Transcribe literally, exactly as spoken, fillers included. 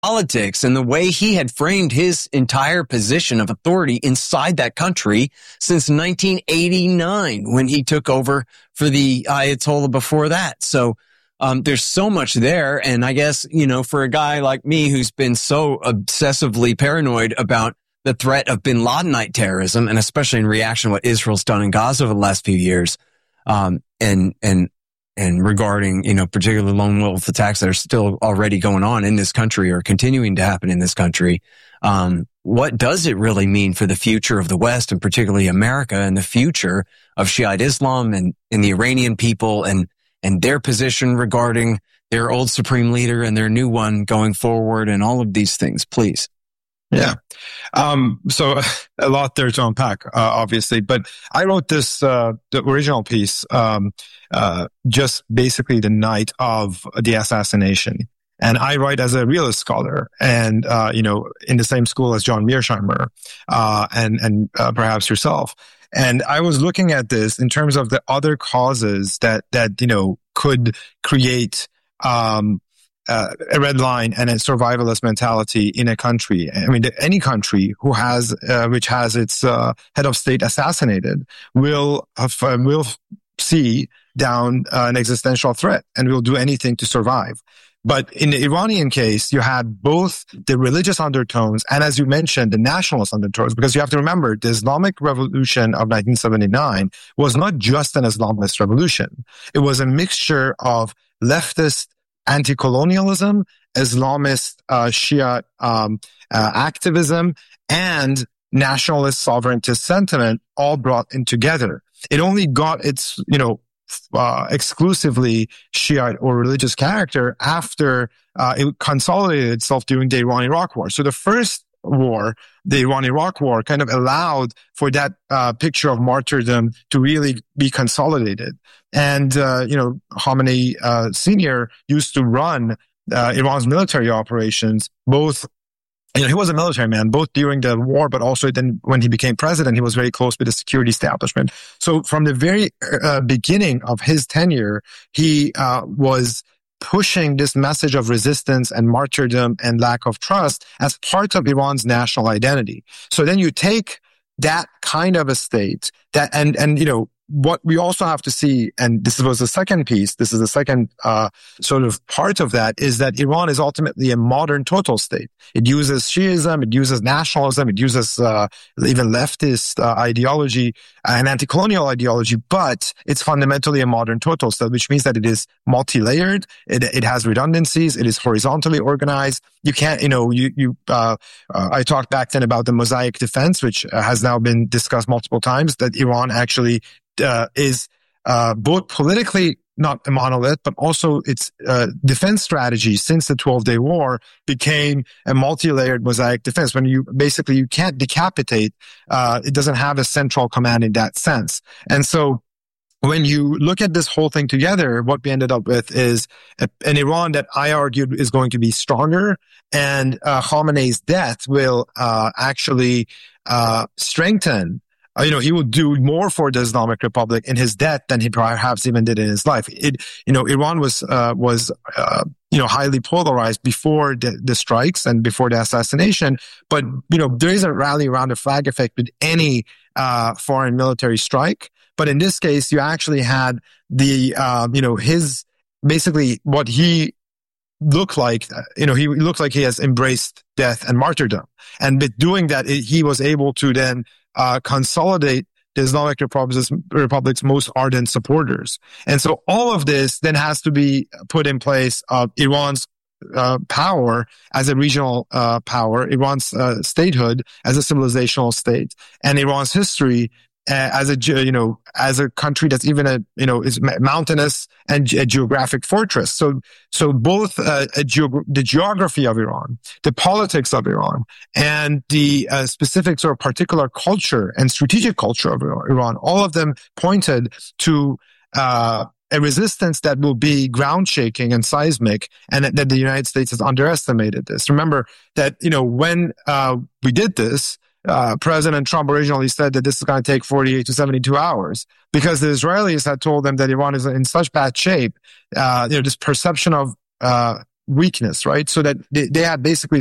politics and the way he had framed his entire position of authority inside that country since nineteen eighty-nine when he took over for the Ayatollah before that. So um, there's so much there. And I guess, you know, for a guy like me who's been so obsessively paranoid about the threat of bin Ladenite terrorism, and especially in reaction to what Israel's done in Gaza over the last few years, um, and and and regarding, you know, particular lone wolf attacks that are still already going on in this country or continuing to happen in this country, um, what does it really mean for the future of the West, and particularly America, and the future of Shiite Islam and, and the Iranian people, and and their position regarding their old supreme leader and their new one going forward, and all of these things, please? Yeah. Um, so a lot there to unpack, uh, obviously, but I wrote this, uh, the original piece, um, uh, just basically the night of the assassination. And I write as a realist scholar and, uh, you know, in the same school as John Mearsheimer, uh, and, and, uh, perhaps yourself. And I was looking at this in terms of the other causes that, that, you know, could create, um, Uh, a red line and a survivalist mentality in a country. I mean, any country who has, uh, which has its uh, head of state assassinated will have, uh, will see down uh, an existential threat and will do anything to survive. But in the Iranian case, you had both the religious undertones and, as you mentioned, the nationalist undertones, because you have to remember the Islamic Revolution of nineteen seventy-nine was not just an Islamist revolution. It was a mixture of leftist anti-colonialism, Islamist uh, Shia um, uh, activism, and nationalist sovereigntist sentiment all brought in together. It only got its, you know, uh, exclusively Shiite or religious character after uh, it consolidated itself during the Iran-Iraq War. So the first war, the Iran-Iraq War, kind of allowed for that uh, picture of martyrdom to really be consolidated. And, uh, you know, Khamenei uh, Senior used to run uh, Iran's military operations, both, you know, he was a military man, both during the war, but also then when he became president, he was very close with the security establishment. So from the very uh, beginning of his tenure, he uh, was pushing this message of resistance and martyrdom and lack of trust as part of Iran's national identity. So then you take that kind of a state that, and, and, you know, what we also have to see, and this was the second piece, this is the second uh sort of part of that, is that Iran is ultimately a modern total state. It uses Shiism, it uses nationalism, it uses uh even leftist uh, ideology and anti-colonial ideology, but it's fundamentally a modern total state, which means that it is multi-layered, it, it has redundancies, it is horizontally organized. You can't, you know, you, you uh, uh I talked back then about the mosaic defense, which has now been discussed multiple times, that Iran actually Uh, is uh, both politically not a monolith, but also its uh, defense strategy since the twelve-day war became a multi-layered mosaic defense. When you basically you can't decapitate, uh, it doesn't have a central command in that sense. And so when you look at this whole thing together, what we ended up with is a, an Iran that I argued is going to be stronger, and uh, Khamenei's death will uh, actually uh, strengthen. Uh, you know, he will do more for the Islamic Republic in his death than he perhaps even did in his life. It, you know, Iran was, uh, was, uh, you know, highly polarized before the, the strikes and before the assassination. But, you know, there is a rally around the flag effect with any, uh, foreign military strike. But in this case, you actually had the, uh, you know, his, basically what he looked like, you know, he looked like he has embraced death and martyrdom. And with doing that, it, he was able to then Uh, consolidate the Islamic Republic's, Republic's most ardent supporters. And so all of this then has to be put in place of Iran's uh, power as a regional uh, power, Iran's uh, statehood as a civilizational state, and Iran's history uh, as a, you know, as a country that's even a, you know, is mountainous and a geographic fortress. So, so both uh, a geog- the geography of Iran, the politics of Iran, and the uh, specific sort of particular culture and strategic culture of Iran, all of them pointed to uh, a resistance that will be ground shaking and seismic, and that, that the United States has underestimated this. Remember that, you know, when uh, we did this, Uh, President Trump originally said that this is going to take forty-eight to seventy-two hours because the Israelis had told them that Iran is in such bad shape. Uh, you know, this perception of, uh, weakness, right? So that they, they had basically